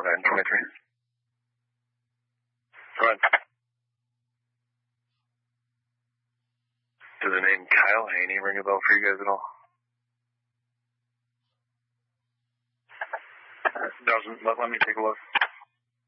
923. Go ahead. Does the name Kyle Haney ring a bell for you guys at all? Doesn't. Let me take a look.